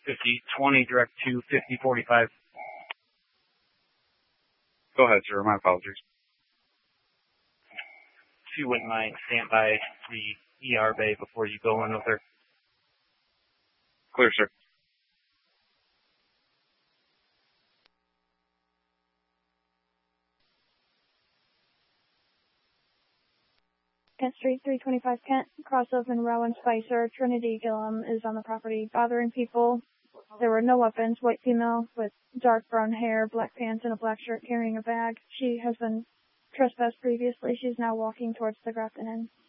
5020, direct to 5045. Go ahead, sir. My apologies. If you wouldn't mind, stand by the ER bay before you go in with her. Clear, sir. Kent Street, 325 Kent, Crossover and Rowan Spicer, Trinity Gillum is on the property bothering people. There were no weapons. White female with dark brown hair, black pants, and a black shirt carrying a bag. She has been trespassed previously. She's now walking towards the Grafton Inn.